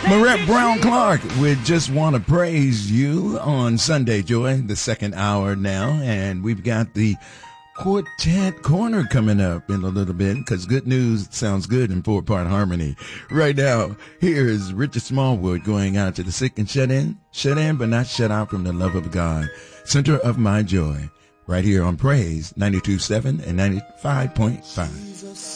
Marette Brown Clark with Just Want to Praise You on Sunday Joy, the second hour now. And we've got the Quartet Corner coming up in a little bit because good news sounds good in four-part harmony. Right now, here is Richard Smallwood going out to the sick and shut in but not shut out from the love of God. Center of my joy. Right here on Praise 92.7 and 95.5.